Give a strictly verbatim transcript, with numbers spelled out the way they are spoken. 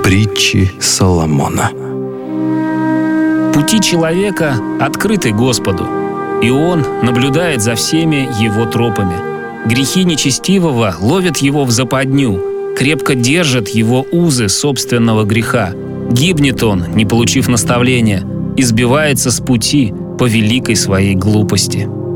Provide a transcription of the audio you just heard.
Притчи Соломона. Пути человека открыты Господу, и Он наблюдает за всеми его тропами. Грехи нечестивого ловят его в западню, крепко держат его узы собственного греха. Гибнет он, не получив наставления, и сбивается с пути по великой своей глупости.